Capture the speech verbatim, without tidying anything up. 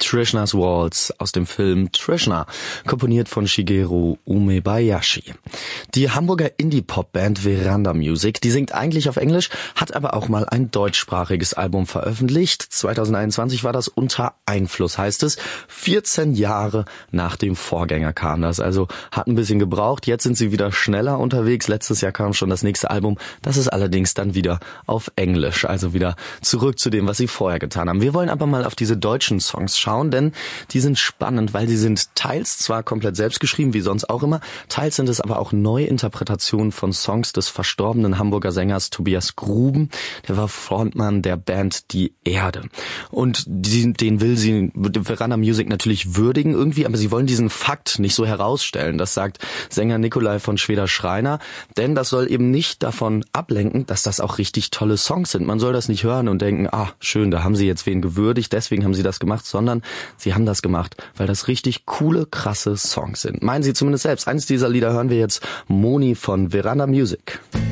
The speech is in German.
Trishna's Waltz aus dem Film Trishna, komponiert von Shigeru Umebayashi. Die Hamburger Indie-Pop-Band Veranda Music, die singt eigentlich auf Englisch, hat aber auch mal ein deutschsprachiges Album veröffentlicht. zwanzig einundzwanzig war das Unter Einfluss, heißt es. vierzehn Jahre nach dem Vorgänger kam das, also hat ein bisschen gebraucht. Jetzt sind sie wieder schneller unterwegs. Letztes Jahr kam schon das nächste Album. Das ist allerdings dann wieder auf Englisch, also wieder zurück zu dem, was sie vorher getan haben. Wir wollen aber mal auf diese deutschen Songs schauen, denn die sind spannend, weil sie sind teils zwar komplett selbst geschrieben, wie sonst auch immer, teils sind es aber auch Neuinterpretationen von Songs des verstorbenen Hamburger Sängers Tobias Gruben. Der war Frontmann der Band Die Erde. Und die, den will sie, Veranda Music natürlich würdigen irgendwie, aber sie wollen diesen Fakt nicht so herausstellen. Das sagt Sänger Nikolai von Schweder-Schreiner, denn das soll eben nicht davon ablenken, dass das auch richtig tolle Songs sind. Man soll das nicht hören und denken, ah, schön, da haben sie jetzt wen gewürdigt, deswegen haben sie das gemacht, sondern sie haben das gemacht, weil das richtig coole, krasse Songs sind. Meinen sie zumindest selbst. Eines dieser Lieder hören wir jetzt, Moni von Veranda Music.